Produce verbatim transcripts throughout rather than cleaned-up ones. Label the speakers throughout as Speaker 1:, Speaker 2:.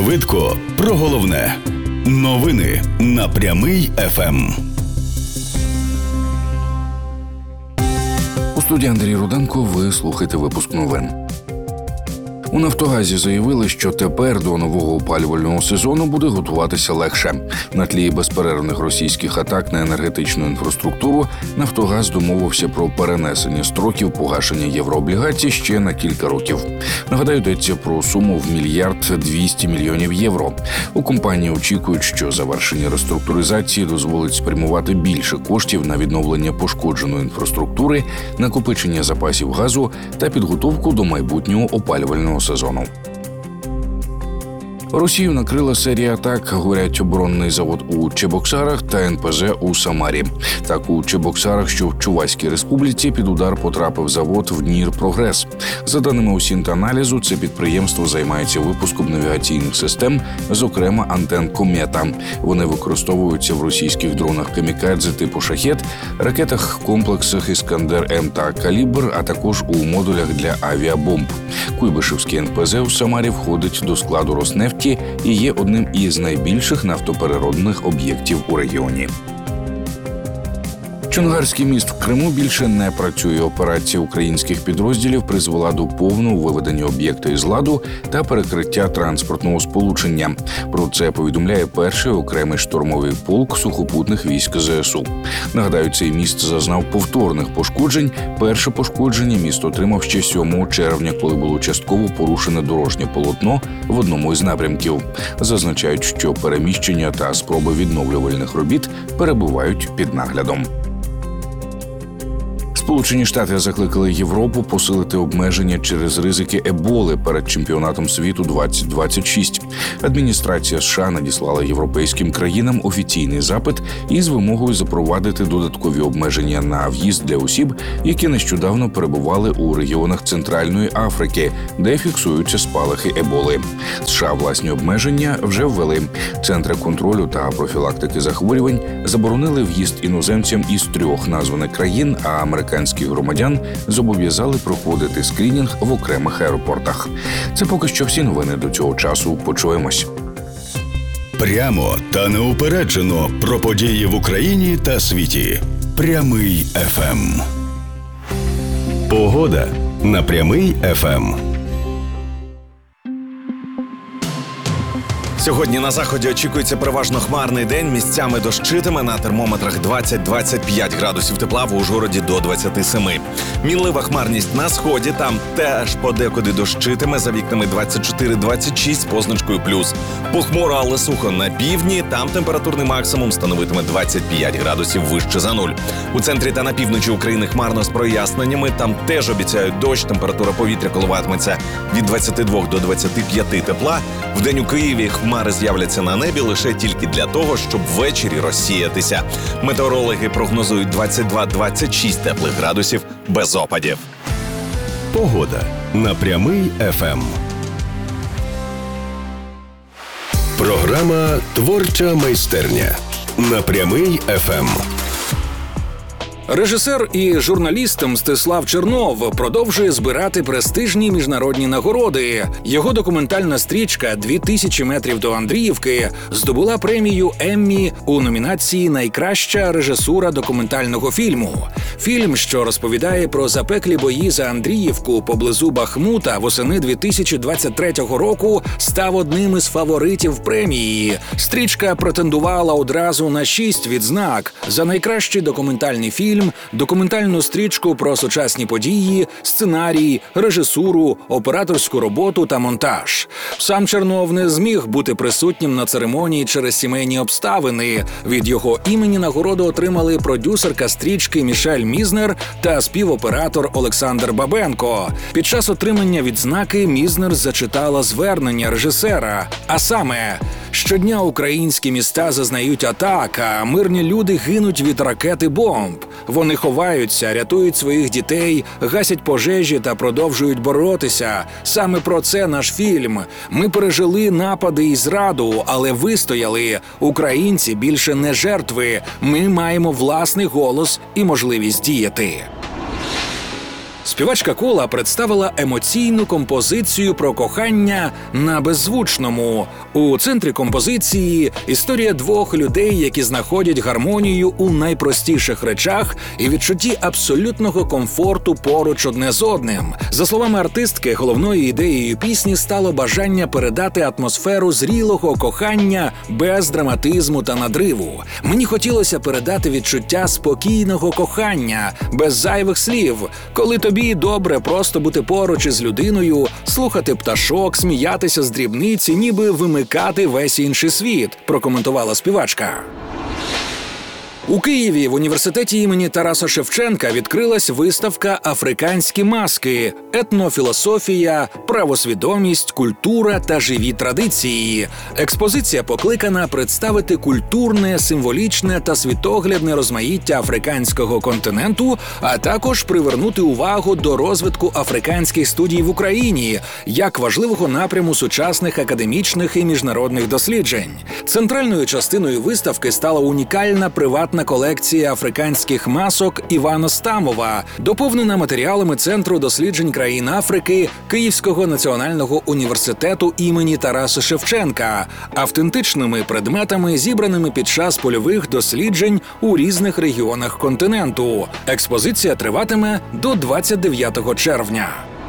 Speaker 1: Швидко про головне. Новини на Прямий еф ем.
Speaker 2: У студії Андрій Руденко. Ви слухаєте випуск новин. У «Нафтогазі» заявили, що тепер до нового опалювального сезону буде готуватися легше. На тлі безперервних російських атак на енергетичну інфраструктуру «Нафтогаз» домовився про перенесення строків погашення єврооблігацій ще на кілька років. Нагадаю, йдеться про суму в мільярд двісті мільйонів євро. У компанії очікують, що завершення реструктуризації дозволить спрямувати більше коштів на відновлення пошкодженої інфраструктури, накопичення запасів газу та підготовку до майбутнього опалювального сезону. Росію накрила серія атак, горять оборонний завод у Чебоксарах та ен пе зе у Самарі. Так, у Чебоксарах, що в Чувашській республіці, під удар потрапив завод «Внір-Прогрес». За даними Усінт-аналізу, це підприємство займається випуском навігаційних систем, зокрема антен «Комета». Вони використовуються в російських дронах «Камікадзе» типу «Шахет», ракетах-комплексах «Іскандер-М» та «Калібр», а також у модулях для авіабомб. Куйбишевський ен пе зе у Самарі входить до складу «Роснефті» і є одним із найбільших нафтопереробних об'єктів у регіоні. Чонгарський міст в Криму більше не працює. Операція українських підрозділів призвела до повного виведення об'єкта із ладу та перекриття транспортного сполучення. Про це повідомляє перший окремий штурмовий полк сухопутних військ зе ес у. Нагадаю, цей міст зазнав повторних пошкоджень. Перше пошкодження міст отримав ще сьомого червня, коли було частково порушене дорожнє полотно в одному із напрямків. Зазначають, що переміщення та спроби відновлювальних робіт перебувають під наглядом. Сполучені Штати закликали Європу посилити обмеження через ризики еболи перед чемпіонатом світу двадцять двадцять шість. Адміністрація США надіслала європейським країнам офіційний запит із вимогою запровадити додаткові обмеження на в'їзд для осіб, які нещодавно перебували у регіонах Центральної Африки, де фіксуються спалахи еболи. США власні обмеження вже ввели. Центри контролю та профілактики захворювань заборонили в'їзд іноземцям із трьох названих країн, а американських громадян зобов'язали проходити скринінг в окремих аеропортах. Це поки що всі новини до цього часу. Почуємось.
Speaker 1: Прямо та неупереджено про події в Україні та світі. Прямий еф ем. Погода на Прямий еф ем.
Speaker 3: Сьогодні на заході очікується переважно хмарний день, місцями дощитиме, на термометрах двадцять-двадцять п'ять градусів тепла, в Ужгороді до двадцять сім. Мінлива хмарність на сході, там теж подекуди дощитиме, за вікнами двадцять чотири двадцять шість з позначкою плюс. Похмуро, але сухо на півдні, там температурний максимум становитиме двадцять п'ять градусів вище за нуль. У центрі та на півночі України хмарно з проясненнями, там теж обіцяють дощ, температура повітря коливатиметься від двадцяти двох до двадцяти п'яти тепла. Вдень у Києві хмари з'являться на небі лише тільки для того, щоб ввечері розсіятися. Метеорологи прогнозують двадцять два двадцять шість теплих градусів без опадів.
Speaker 1: Погода на Прямий еф ем. Програма «Творча майстерня» на Прямий еф ем.
Speaker 4: Режисер і журналіст Мстислав Чернов продовжує збирати престижні міжнародні нагороди. Його документальна стрічка «Дві тисячі метрів до Андріївки» здобула премію Еммі у номінації «Найкраща режисура документального фільму». Фільм, що розповідає про запеклі бої за Андріївку поблизу Бахмута восени дві тисячі двадцять третього року, став одним із фаворитів премії. Стрічка претендувала одразу на шість відзнак за найкращий документальний фільм, документальну стрічку про сучасні події, сценарій, режисуру, операторську роботу та монтаж. Сам Чернов не зміг бути присутнім на церемонії через сімейні обставини. Від його імені нагороду отримали продюсерка стрічки Мішель Мізнер та співоператор Олександр Бабенко. Під час отримання відзнаки Мізнер зачитала звернення режисера, а саме: «Щодня українські міста зазнають атак, а мирні люди гинуть від ракет і бомб. Вони ховаються, рятують своїх дітей, гасять пожежі та продовжують боротися. Саме про це наш фільм. Ми пережили напади і зраду, але вистояли. Українці більше не жертви. Ми маємо власний голос і можливість діяти». Співачка Кола представила емоційну композицію про кохання на беззвучному. У центрі композиції історія двох людей, які знаходять гармонію у найпростіших речах і відчутті абсолютного комфорту поруч одне з одним. За словами артистки, головною ідеєю пісні стало бажання передати атмосферу зрілого кохання без драматизму та надриву. Мені хотілося передати відчуття спокійного кохання, без зайвих слів, коли тобі добре просто бути поруч із людиною, слухати пташок, сміятися з дрібниці, ніби вимикати весь інший світ, прокоментувала співачка. У Києві в університеті імені Тараса Шевченка відкрилась виставка «Африканські маски. Етнофілософія, правосвідомість, культура та живі традиції». Експозиція покликана представити культурне, символічне та світоглядне розмаїття африканського континенту, а також привернути увагу до розвитку африканських студій в Україні як важливого напряму сучасних академічних і міжнародних досліджень. Центральною частиною виставки стала унікальна приватна колекція африканських масок Івана Стамова, доповнена матеріалами Центру досліджень країн Африки Київського національного університету імені Тараса Шевченка, автентичними предметами, зібраними під час польових досліджень у різних регіонах континенту. Експозиція триватиме до двадцять дев'ятого червня.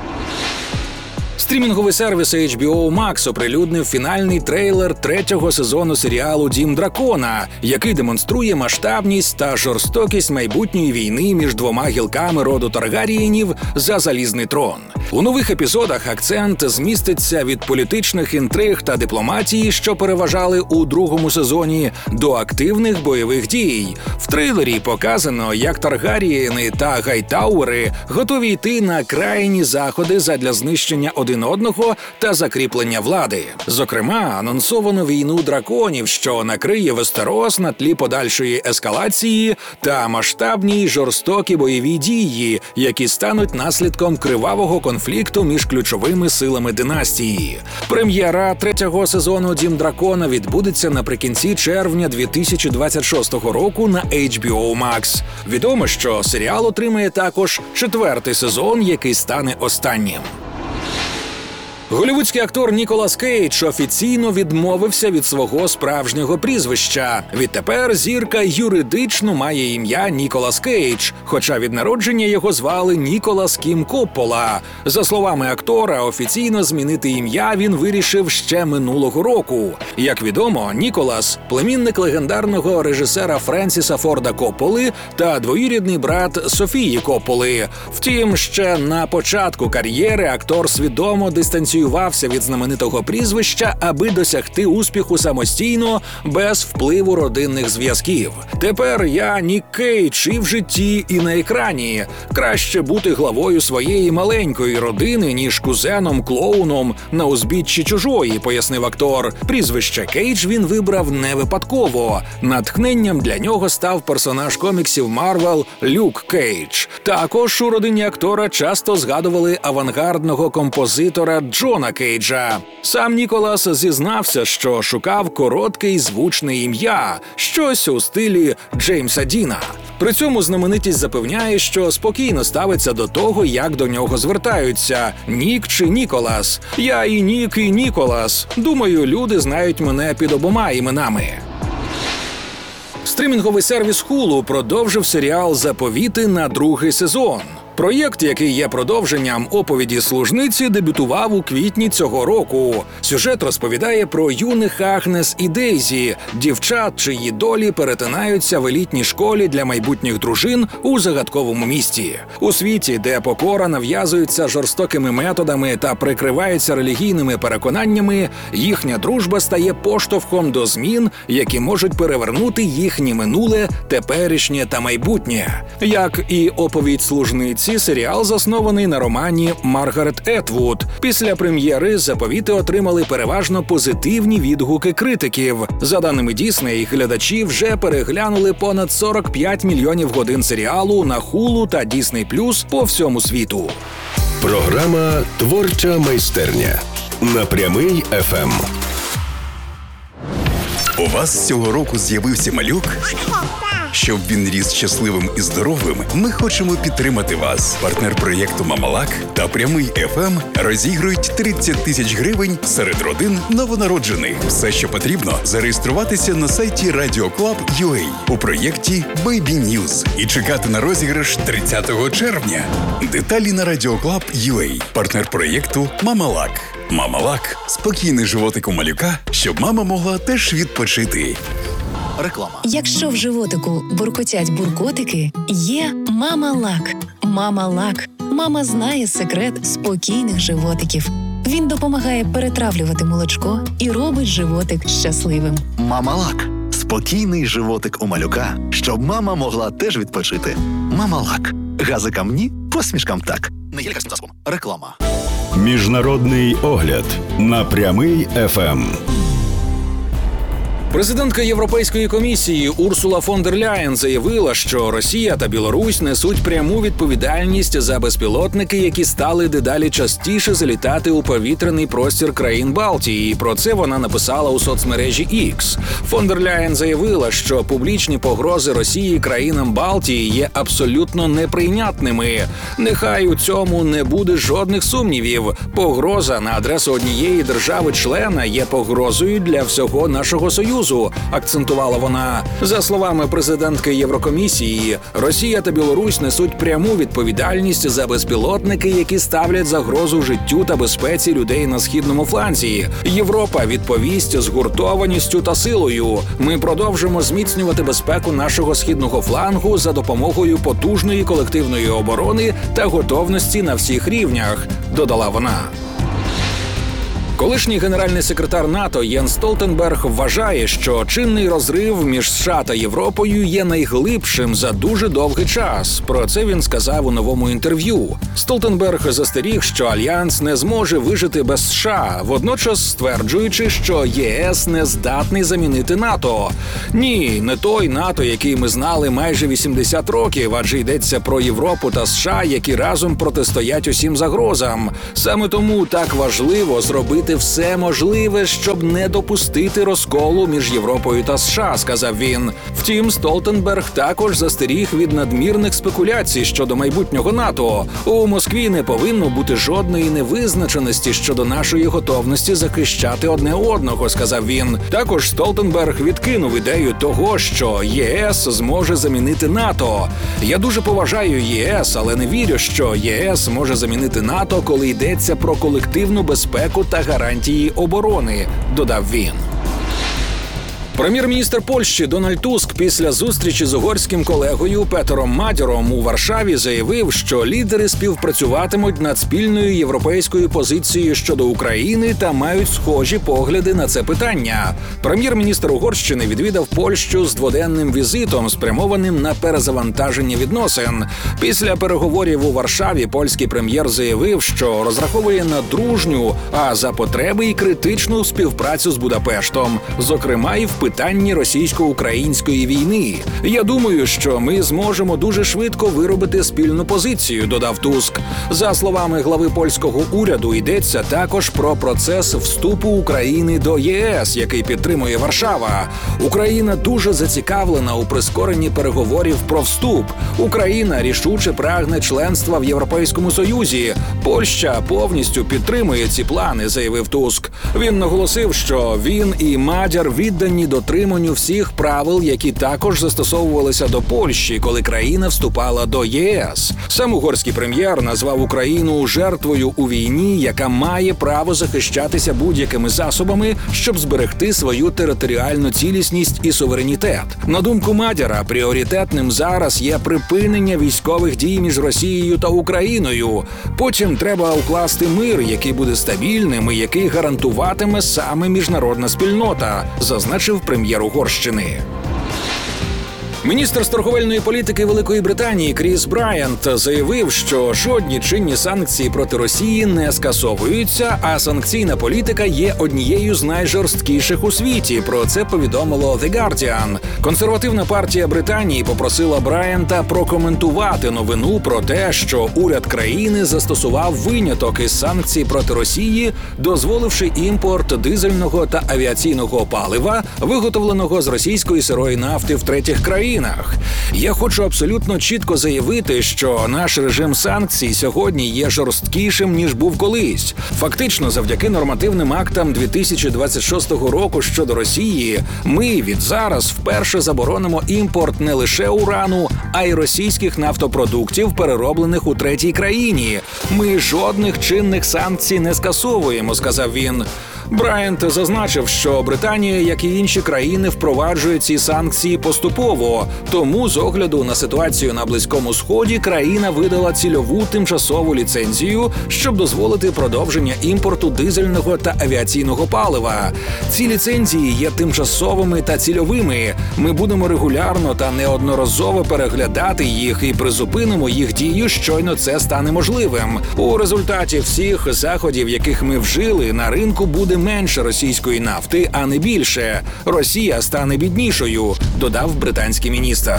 Speaker 4: Стрімінговий сервіс ейч бі о Max оприлюднив фінальний трейлер третього сезону серіалу «Дім дракона», який демонструє масштабність та жорстокість майбутньої війни між двома гілками роду Таргарієнів за залізний трон. У нових епізодах акцент зміститься від політичних інтриг та дипломатії, що переважали у другому сезоні, до активних бойових дій. В трейлері показано, як Таргарієни та Гайтауери готові йти на крайні заходи задля знищення один одного та закріплення влади. Зокрема, анонсовано війну драконів, що накриє Вестерос на тлі подальшої ескалації та масштабні й жорстокі бойові дії, які стануть наслідком кривавого конфлікту між ключовими силами династії. Прем'єра третього сезону «Дім дракона» відбудеться наприкінці червня дві тисячі двадцять шостого року на ейч бі о Max. Відомо, що серіал отримає також четвертий сезон, який стане останнім. Голлівудський актор Ніколас Кейдж офіційно відмовився від свого справжнього прізвища. Відтепер зірка юридично має ім'я Ніколас Кейдж, хоча від народження його звали Ніколас Кім Коппола. За словами актора, офіційно змінити ім'я він вирішив ще минулого року. Як відомо, Ніколас – племінник легендарного режисера Френсіса Форда Копполи та двоюрідний брат Софії Копполи. Втім, ще на початку кар'єри актор свідомо дистанціювався від знаменитого прізвища, аби досягти успіху самостійно, без впливу родинних зв'язків. Тепер я Нік Кейдж і в житті, і на екрані. Краще бути главою своєї маленької родини, ніж кузеном-клоуном на узбіччі чужої, пояснив актор. Прізвище Кейдж він вибрав не випадково. Натхненням для нього став персонаж коміксів Марвел Люк Кейдж. Також у родині актора часто згадували авангардного композитора Джона Кейджа. Сам Ніколас зізнався, що шукав коротке і звучне ім'я, щось у стилі Джеймса Діна. При цьому знаменитість запевняє, що спокійно ставиться до того, як до нього звертаються – Нік чи Ніколас. Я і Нік, і Ніколас. Думаю, люди знають мене під обома іменами. Стрімінговий сервіс Hulu продовжив серіал «Заповіти» на другий сезон. Проєкт, який є продовженням оповіді служниці, дебютував у квітні цього року. Сюжет розповідає про юних Агнес і Дейзі, дівчат, чиї долі перетинаються в елітній школі для майбутніх дружин у загадковому місті. У світі, де покора нав'язується жорстокими методами та прикривається релігійними переконаннями, їхня дружба стає поштовхом до змін, які можуть перевернути їхнє минуле, теперішнє та майбутнє. Як і оповідь служниці, серіал заснований на романі Маргарет Етвуд. Після прем'єри «Заповіти» отримали переважно позитивні відгуки критиків. За даними Дісней, глядачі вже переглянули понад сорок п'ять мільйонів годин серіалу на Hulu та Disney плюс по всьому світу.
Speaker 1: Програма «Творча майстерня» на Прямий еф ем.
Speaker 5: У вас цього року з'явився малюк? Щоб він ріс щасливим і здоровим, ми хочемо підтримати вас. Партнер проєкту «Мамалак» та «Прямий еф ем» розігрують тридцять тисяч гривень серед родин новонароджених. Все, що потрібно, зареєструватися на сайті радіо клаб крапка ю а у проєкті «Бейбі Ньюз» і чекати на розіграш тридцятого червня. Деталі на радіо клаб крапка ю а. Партнер проєкту «Мамалак». «Мамалак» – спокійний животик у малюка, щоб мама могла теж відпочити.
Speaker 6: Реклама.
Speaker 7: Якщо в животику буркотять буркотики, є «Мамалак». «Мамалак». Мама знає секрет спокійних животиків. Він допомагає перетравлювати молочко і робить животик щасливим.
Speaker 6: Мамалак. Спокійний животик у малюка, щоб мама могла теж відпочити. Мамалак. Газикам ні, посмішкам так. Не є лікарським засобом. Реклама.
Speaker 1: Міжнародний огляд на Прямий еф ем.
Speaker 4: Президентка Європейської комісії Урсула фон дер Ляєн заявила, що Росія та Білорусь несуть пряму відповідальність за безпілотники, які стали дедалі частіше залітати у повітряний простір країн Балтії. І про це вона написала у соцмережі X. Фон дер Ляєн заявила, що публічні погрози Росії країнам Балтії є абсолютно неприйнятними. Нехай у цьому не буде жодних сумнівів. Погроза на адресу однієї держави-члена є погрозою для всього нашого союзу. Акцентувала вона. За словами президентки Єврокомісії, Росія та Білорусь несуть пряму відповідальність за безпілотники, які ставлять загрозу життю та безпеці людей на східному фланзі. Європа відповість згуртованістю та силою. Ми продовжимо зміцнювати безпеку нашого східного флангу за допомогою потужної колективної оборони та готовності на всіх рівнях, додала вона. Колишній генеральний секретар НАТО Єнс Столтенберг вважає, що чинний розрив між США та Європою є найглибшим за дуже довгий час. Про це він сказав у новому інтерв'ю. Столтенберг застеріг, що Альянс не зможе вижити без США, водночас стверджуючи, що ЄС не здатний замінити НАТО. Ні, не той НАТО, який ми знали майже вісімдесят років, адже йдеться про Європу та США, які разом протистоять усім загрозам. Саме тому так важливо зробити все можливе, щоб не допустити розколу між Європою та США, сказав він. Втім, Столтенберг також застеріг від надмірних спекуляцій щодо майбутнього НАТО. У Москві не повинно бути жодної невизначеності щодо нашої готовності захищати одне одного, сказав він. Також Столтенберг відкинув ідею того, що ЄС зможе замінити НАТО. Я дуже поважаю ЄС, але не вірю, що ЄС може замінити НАТО, коли йдеться про колективну безпеку та гарантії оборони, додав він. Прем'єр-міністр Польщі Дональд Туск після зустрічі з угорським колегою Петером Мадяром у Варшаві заявив, що лідери співпрацюватимуть над спільною європейською позицією щодо України та мають схожі погляди на це питання. Прем'єр-міністр Угорщини відвідав Польщу з дводенним візитом, спрямованим на перезавантаження відносин. Після переговорів у Варшаві польський прем'єр заявив, що розраховує на дружню, а за потреби і критичну співпрацю з Будапештом, зокрема і в питанні російсько-української війни. Я думаю, що ми зможемо дуже швидко виробити спільну позицію, додав Туск. За словами глави польського уряду, йдеться також про процес вступу України до ЄС, який підтримує Варшава. Україна дуже зацікавлена у прискоренні переговорів про вступ. Україна рішуче прагне членства в Європейському Союзі. Польща повністю підтримує ці плани, заявив Туск. Він наголосив, що він і Мадяр віддані дотриманню всіх правил, які також застосовувалися до Польщі, коли країна вступала до ЄС. Сам угорський прем'єр назвав Україну жертвою у війні, яка має право захищатися будь-якими засобами, щоб зберегти свою територіальну цілісність і суверенітет. На думку Мадяра, пріоритетним зараз є припинення військових дій між Росією та Україною. Потім треба укласти мир, який буде стабільним і який гарантуватиме саме міжнародна спільнота, зазначив прем'єр Угорщини. Міністр з торговельної політики Великої Британії Кріс Брайант заявив, що жодні чинні санкції проти Росії не скасовуються, а санкційна політика є однією з найжорсткіших у світі. Про це повідомило The Guardian. Консервативна партія Британії попросила Брайанта прокоментувати новину про те, що уряд країни застосував виняток із санкцій проти Росії, дозволивши імпорт дизельного та авіаційного палива, виготовленого з російської сирої нафти в третіх країнах. країнах. Я хочу абсолютно чітко заявити, що наш режим санкцій сьогодні є жорсткішим, ніж був колись. Фактично, завдяки нормативним актам дві тисячі двадцять шостого року щодо Росії, ми від зараз вперше заборонимо імпорт не лише урану, а й російських нафтопродуктів, перероблених у третій країні. Ми жодних чинних санкцій не скасовуємо, сказав він. Брайант зазначив, що Британія, як і інші країни, впроваджує ці санкції поступово. Тому, з огляду на ситуацію на Близькому Сході, країна видала цільову тимчасову ліцензію, щоб дозволити продовження імпорту дизельного та авіаційного палива. Ці ліцензії є тимчасовими та цільовими. Ми будемо регулярно та неодноразово переглядати їх і призупинимо їх дію, щойно це стане можливим. У результаті всіх заходів, яких ми вжили, на ринку буде менше російської нафти, а не більше. Росія стане біднішою, додав британський міністр.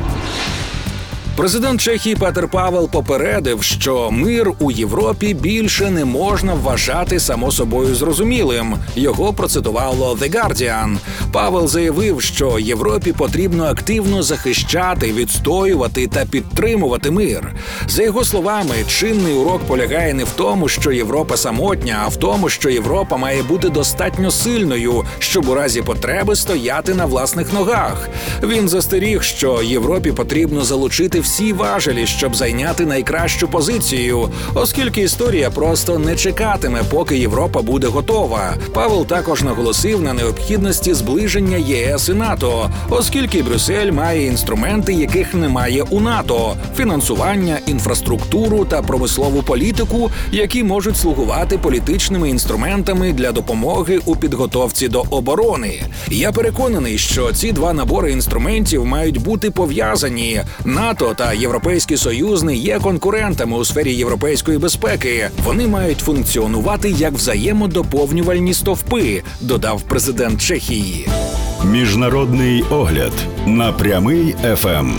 Speaker 4: Президент Чехії Петр Павел попередив, що мир у Європі більше не можна вважати само собою зрозумілим. Його процитувало The Guardian. Павел заявив, що Європі потрібно активно захищати, відстоювати та підтримувати мир. За його словами, чинний урок полягає не в тому, що Європа самотня, а в тому, що Європа має бути достатньо сильною, щоб у разі потреби стояти на власних ногах. Він застеріг, що Європі потрібно залучити всі важелі, щоб зайняти найкращу позицію, оскільки історія просто не чекатиме, поки Європа буде готова. Павел також наголосив на необхідності зближення ЄС і НАТО, оскільки Брюссель має інструменти, яких немає у НАТО – фінансування, інфраструктуру та промислову політику, які можуть слугувати політичними інструментами для допомоги у підготовці до оборони. Я переконаний, що ці два набори інструментів мають бути пов'язані. НАТО та Європейський Союз не є конкурентами у сфері європейської безпеки. Вони мають функціонувати як взаємодоповнювальні стовпи, додав президент Чехії.
Speaker 1: Міжнародний огляд на Прямий еф ем.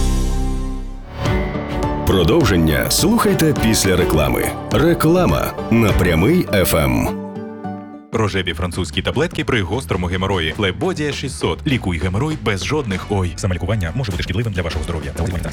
Speaker 1: Продовження слухайте після реклами. Реклама на Прямий еф ем.
Speaker 8: Рожеві французькі таблетки при гострому геморої. Флебодія шістсот. Лікуй геморой без жодних ой. Саме лікування може бути шкідливим для вашого здоров'я.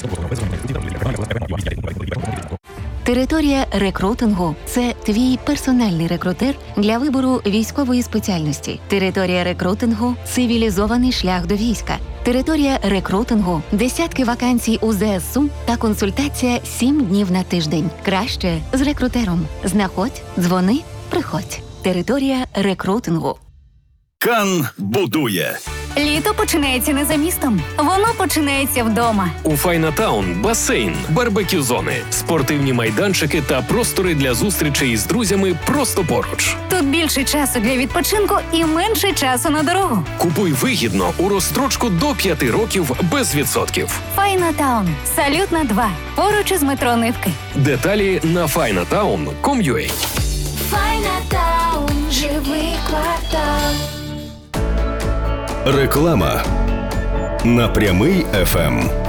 Speaker 9: Територія рекрутингу – це твій персональний рекрутер для вибору військової спеціальності. Територія рекрутингу – цивілізований шлях до війська. Територія рекрутингу – десятки вакансій у зе ес у та консультація сім днів на тиждень. Краще з рекрутером. Знаходь, дзвони, приходь. Територія рекрутингу.
Speaker 6: Кан будує.
Speaker 10: Літо починається не за містом. Воно починається вдома.
Speaker 11: У Файнатаун басейн, барбекю-зони, спортивні майданчики та простори для зустрічей з друзями просто поруч.
Speaker 10: Тут більше часу для відпочинку і менше часу на дорогу.
Speaker 11: Купуй вигідно у розстрочку до п'яти років без відсотків.
Speaker 10: Файнатаун. Салютна два. Поруч із метро Нивки.
Speaker 11: Деталі на файнатаун крапка ком крапка ю а.
Speaker 10: Файнатаун. Живий квартал.
Speaker 1: Реклама на Прямий еф ем.